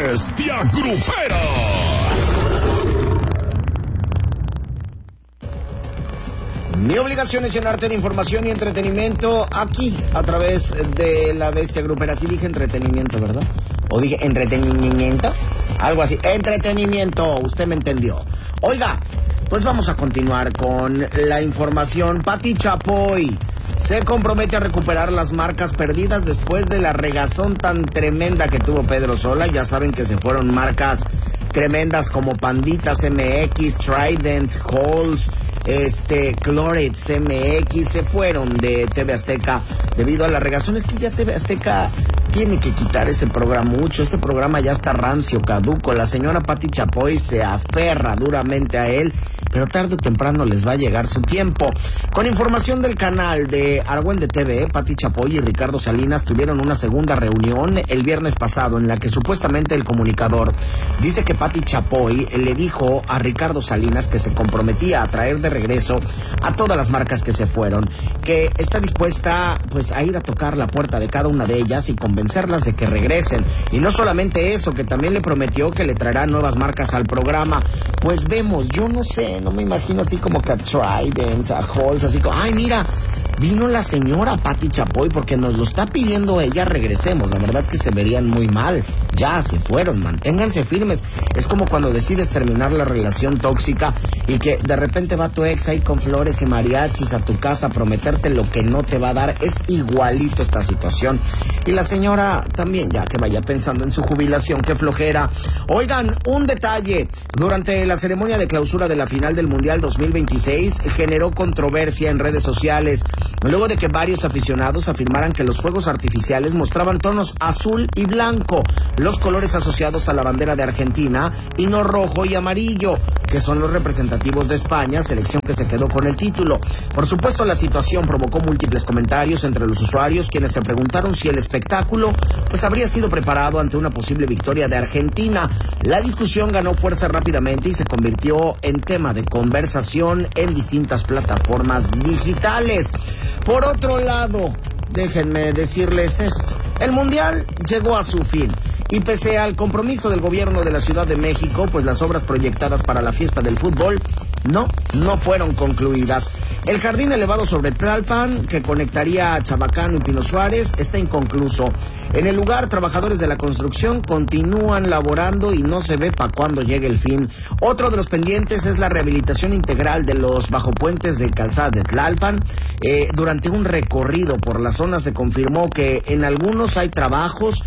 Bestia Grupera. Mi obligación es llenarte de información y entretenimiento aquí, a través de la Bestia Grupera. Sí dije entretenimiento, ¿verdad? ¿O dije entretenimiento? Algo así. Entretenimiento, usted me entendió. Oiga, pues vamos a continuar con la información. Pati Chapoy se compromete a recuperar las marcas perdidas después de la regazón tan tremenda que tuvo Pedro Sola. Ya saben que se fueron marcas tremendas como Panditas MX, Trident, Halls, Clorets MX, se fueron de TV Azteca debido a la regazón. Es que ya TV Azteca tiene que quitar ese programa mucho. Ese programa ya está rancio, caduco. La señora Pati Chapoy se aferra duramente a él, pero tarde o temprano les va a llegar su tiempo. Con información del canal de Argüende TV, Pati Chapoy y Ricardo Salinas tuvieron una segunda reunión el viernes pasado, en la que supuestamente el comunicador dice que Pati Chapoy le dijo a Ricardo Salinas que se comprometía a traer de regreso a todas las marcas que se fueron, que está dispuesta pues a ir a tocar la puerta de cada una de ellas y convencerlas de que regresen. Y no solamente eso, que también le prometió que le traerá nuevas marcas al programa. Pues vemos, yo no sé, no me imagino así como que a Trident, a Halls, así como, ay mira, vino la señora Pati Chapoy porque nos lo está pidiendo ella, regresemos. La verdad que se verían muy mal. Ya se fueron, manténganse firmes. Es como cuando decides terminar la relación tóxica y que de repente va tu ex ahí con flores y mariachis a tu casa a prometerte lo que no te va a dar. Es igualito esta situación. Y la señora también, ya que vaya pensando en su jubilación, qué flojera. Oigan, un detalle. Durante la ceremonia de clausura de la final del Mundial 2026 generó controversia en redes sociales, luego de que varios aficionados afirmaran que los fuegos artificiales mostraban tonos azul y blanco, los colores asociados a la bandera de Argentina, y no rojo y amarillo, que son los representativos de España, selección que se quedó con el título. Por supuesto, la situación provocó múltiples comentarios entre los usuarios, quienes se preguntaron si el espectáculo pues habría sido preparado ante una posible victoria de Argentina. La discusión ganó fuerza rápidamente y se convirtió en tema de conversación en distintas plataformas digitales. Por otro lado, déjenme decirles esto. El Mundial llegó a su fin y pese al compromiso del gobierno de la Ciudad de México, pues las obras proyectadas para la fiesta del fútbol no fueron concluidas. El jardín elevado sobre Tlalpan, que conectaría a Chabacano y Pino Suárez, está inconcluso. En el lugar, trabajadores de la construcción continúan laborando y no se ve para cuándo llegue el fin. Otro de los pendientes es la rehabilitación integral de los bajopuentes de calzada de Tlalpan. Durante un recorrido por la zona se confirmó que en algunos hay trabajos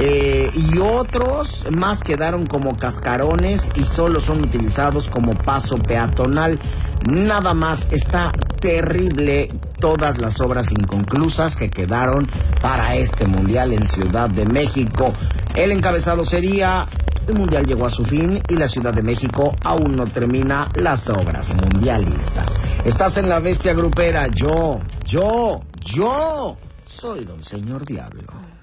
y otros más quedaron como cascarones y solo son utilizados como paso peatonal. Nada más. Está terrible todas las obras inconclusas que quedaron para este Mundial en Ciudad de México. El encabezado sería: el Mundial llegó a su fin y la Ciudad de México aún no termina las obras mundialistas. Estás en la Bestia Grupera. Yo soy Don Señor Diablo.